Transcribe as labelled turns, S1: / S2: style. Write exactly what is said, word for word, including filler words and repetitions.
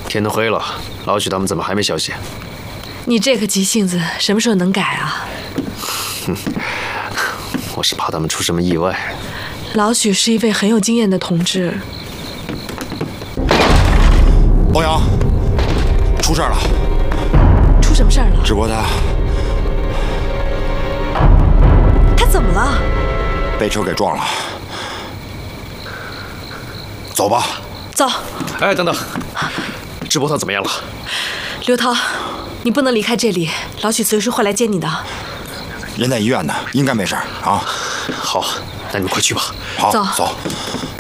S1: 天都黑了，老许他们怎么还没消息？
S2: 你这个急性子，什么时候能改啊？
S1: 哼，我是怕他们出什么意外。
S2: 老许是一位很有经验的同志。
S3: 欧阳，出事了！
S2: 出什么事儿了？
S3: 志国他
S2: 他怎么了？
S3: 被车给撞了。走吧。
S2: 走。
S1: 哎，等等，智波他怎么样了？
S2: 刘涛，你不能离开这里，老许随时会来接你的。
S3: 人在医院呢，应该没事啊。
S1: 好，那你们快去吧。
S3: 好，
S2: 走。
S3: 走。